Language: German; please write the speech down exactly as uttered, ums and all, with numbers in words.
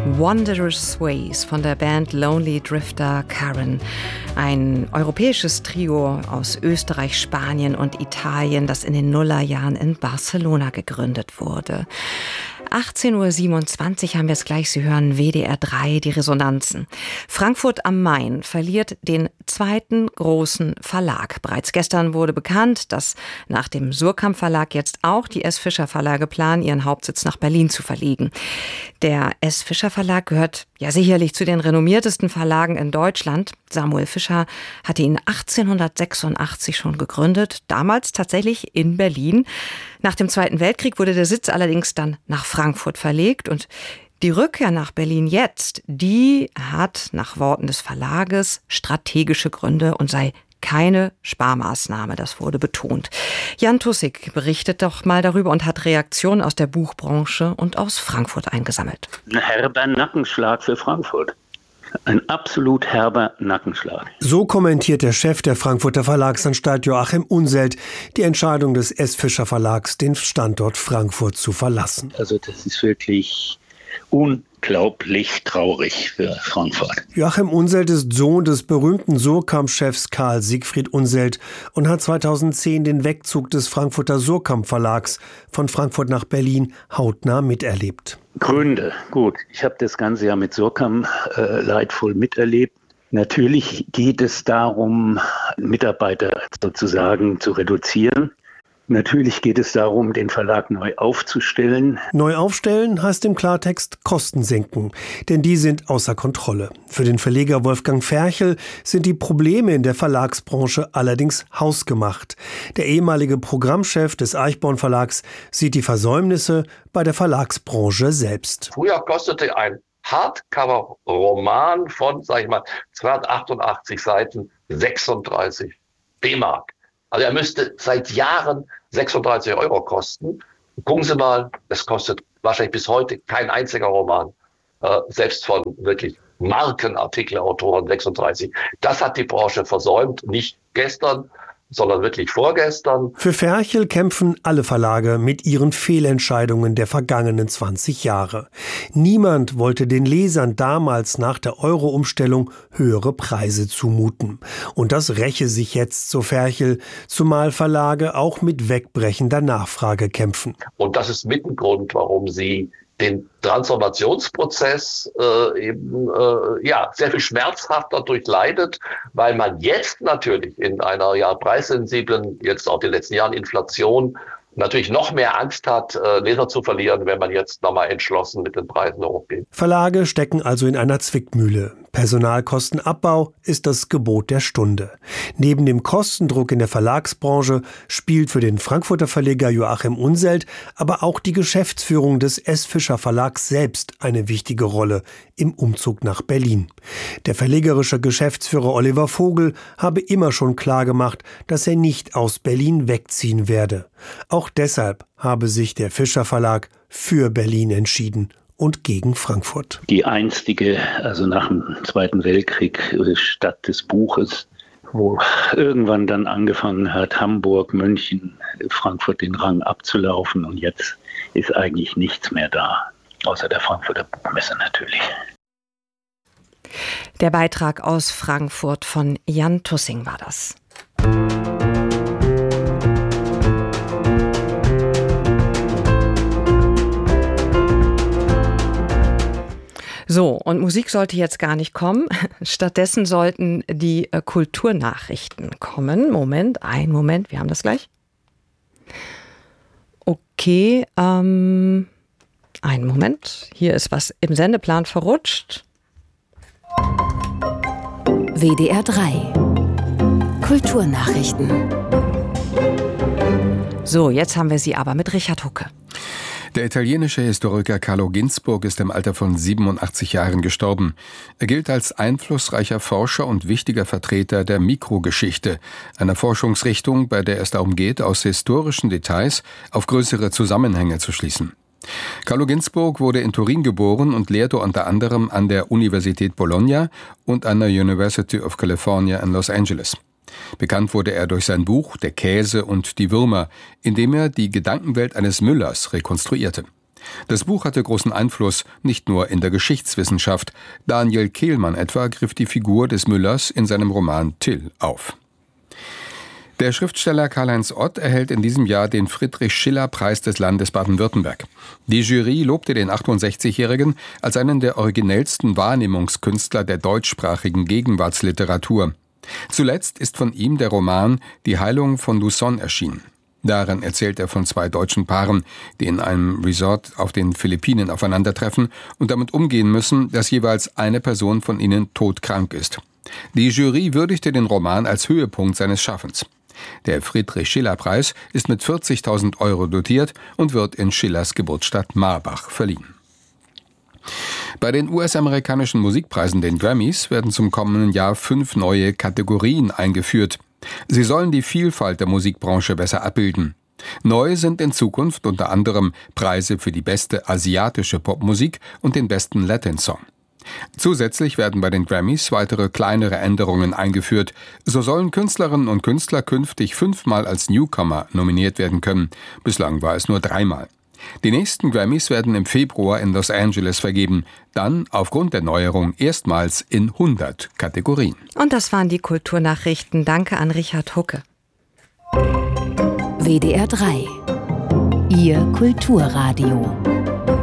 Wondrous Ways von der Band Lonely Drifter Karen. Ein europäisches Trio aus Österreich, Spanien und Italien, das in den Nullerjahren in Barcelona gegründet wurde. achtzehn Uhr siebenundzwanzig haben wir es gleich, Sie hören W D R drei, die Resonanzen. Frankfurt am Main verliert den zweiten großen Verlag. Bereits gestern wurde bekannt, dass nach dem Suhrkamp Verlag jetzt auch die S. Fischer Verlage planen, ihren Hauptsitz nach Berlin zu verlegen. Der S. Fischer Verlag gehört ja sicherlich zu den renommiertesten Verlagen in Deutschland. Samuel Fischer hatte ihn achtzehnhundertsechsundachtzig schon gegründet, damals tatsächlich in Berlin. Nach dem Zweiten Weltkrieg wurde der Sitz allerdings dann nach Frankfurt verlegt und die Rückkehr nach Berlin jetzt, die hat nach Worten des Verlages strategische Gründe und sei keine Sparmaßnahme, das wurde betont. Jan Tussig berichtet doch mal darüber und hat Reaktionen aus der Buchbranche und aus Frankfurt eingesammelt. Ein herber Nackenschlag für Frankfurt. Ein absolut herber Nackenschlag. So kommentiert der Chef der Frankfurter Verlagsanstalt Joachim Unselt die Entscheidung des S. Fischer Verlags, den Standort Frankfurt zu verlassen. Also das ist wirklich unglaublich traurig für Frankfurt. Joachim Unselt ist Sohn des berühmten Suhrkamp-Chefs Karl Siegfried Unselt und hat zweitausendzehn den Wegzug des Frankfurter Suhrkamp Verlags von Frankfurt nach Berlin hautnah miterlebt. Gründe, gut, ich habe das Ganze ja mit Suhrkamp äh, leidvoll miterlebt. Natürlich geht es darum, Mitarbeiter sozusagen zu reduzieren. Natürlich geht es darum, den Verlag neu aufzustellen. Neu aufstellen heißt im Klartext Kosten senken, denn die sind außer Kontrolle. Für den Verleger Wolfgang Ferchel sind die Probleme in der Verlagsbranche allerdings hausgemacht. Der ehemalige Programmchef des Eichborn Verlags sieht die Versäumnisse bei der Verlagsbranche selbst. Früher kostete ein Hardcover-Roman von, sag ich mal, zweihundertachtundachtzig Seiten sechsunddreißig D-Mark. Also er müsste seit Jahren sechsunddreißig Euro kosten. Gucken Sie mal, es kostet wahrscheinlich bis heute kein einziger Roman, äh, selbst von wirklich Markenartikelautoren sechsunddreißig. Das hat die Branche versäumt, nicht gestern, sondern wirklich vorgestern. Für Ferchel kämpfen alle Verlage mit ihren Fehlentscheidungen der vergangenen zwanzig Jahre. Niemand wollte den Lesern damals nach der Euro-Umstellung höhere Preise zumuten. Und das räche sich jetzt, so Ferchel, zumal Verlage auch mit wegbrechender Nachfrage kämpfen. Und das ist mit ein Grund, warum sie den Transformationsprozess äh, eben äh, ja sehr viel schmerzhafter durchleidet, weil man jetzt natürlich in einer ja preissensiblen, jetzt auch in den letzten Jahren Inflation, natürlich noch mehr Angst hat, äh, Leser zu verlieren, wenn man jetzt nochmal entschlossen mit den Preisen hochgeht. Verlage stecken also in einer Zwickmühle. Personalkostenabbau ist das Gebot der Stunde. Neben dem Kostendruck in der Verlagsbranche spielt für den Frankfurter Verleger Joachim Unselt aber auch die Geschäftsführung des S. Fischer Verlags selbst eine wichtige Rolle im Umzug nach Berlin. Der verlegerische Geschäftsführer Oliver Vogel habe immer schon klargemacht, dass er nicht aus Berlin wegziehen werde. Auch deshalb habe sich der Fischer Verlag für Berlin entschieden und gegen Frankfurt. Die einstige, also nach dem Zweiten Weltkrieg, Stadt des Buches, wo irgendwann dann angefangen hat, Hamburg, München, Frankfurt den Rang abzulaufen. Und jetzt ist eigentlich nichts mehr da, außer der Frankfurter Buchmesse natürlich. Der Beitrag aus Frankfurt von Jan Tussing war das. So, und Musik sollte jetzt gar nicht kommen. Stattdessen sollten die äh, Kulturnachrichten kommen. Moment, ein Moment, wir haben das gleich. Okay, ähm, einen Moment. Hier ist was im Sendeplan verrutscht. W D R drei Kulturnachrichten. So, jetzt haben wir sie aber mit Richard Hucke. Der italienische Historiker Carlo Ginzburg ist im Alter von siebenundachtzig Jahren gestorben. Er gilt als einflussreicher Forscher und wichtiger Vertreter der Mikrogeschichte, einer Forschungsrichtung, bei der es darum geht, aus historischen Details auf größere Zusammenhänge zu schließen. Carlo Ginzburg wurde in Turin geboren und lehrte unter anderem an der Universität Bologna und an der University of California in Los Angeles. Bekannt wurde er durch sein Buch »Der Käse und die Würmer«, in dem er die Gedankenwelt eines Müllers rekonstruierte. Das Buch hatte großen Einfluss, nicht nur in der Geschichtswissenschaft. Daniel Kehlmann etwa griff die Figur des Müllers in seinem Roman Till auf. Der Schriftsteller Karl-Heinz Ott erhält in diesem Jahr den Friedrich-Schiller-Preis des Landes Baden-Württemberg. Die Jury lobte den achtundsechzigjährigen als einen der originellsten Wahrnehmungskünstler der deutschsprachigen Gegenwartsliteratur. Zuletzt ist von ihm der Roman Die Heilung von Luzon erschienen. Darin erzählt er von zwei deutschen Paaren, die in einem Resort auf den Philippinen aufeinandertreffen und damit umgehen müssen, dass jeweils eine Person von ihnen todkrank ist. Die Jury würdigte den Roman als Höhepunkt seines Schaffens. Der Friedrich-Schiller-Preis ist mit vierzigtausend Euro dotiert und wird in Schillers Geburtsstadt Marbach verliehen. Bei den U S-amerikanischen Musikpreisen, den Grammys, werden zum kommenden Jahr fünf neue Kategorien eingeführt. Sie sollen die Vielfalt der Musikbranche besser abbilden. Neu sind in Zukunft unter anderem Preise für die beste asiatische Popmusik und den besten Latin-Song. Zusätzlich werden bei den Grammys weitere kleinere Änderungen eingeführt. So sollen Künstlerinnen und Künstler künftig fünfmal als Newcomer nominiert werden können. Bislang war es nur dreimal. Die nächsten Grammys werden im Februar in Los Angeles vergeben. Dann, aufgrund der Neuerung, erstmals in hundert Kategorien. Und das waren die Kulturnachrichten. Danke an Richard Hucke. W D R drei. Ihr Kulturradio.